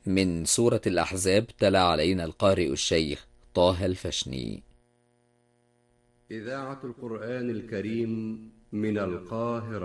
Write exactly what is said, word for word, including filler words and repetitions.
من سورة الأحزاب تلا علينا القارئ الشيخ طه الفشني. إذاعة القرآن الكريم من القاهرة.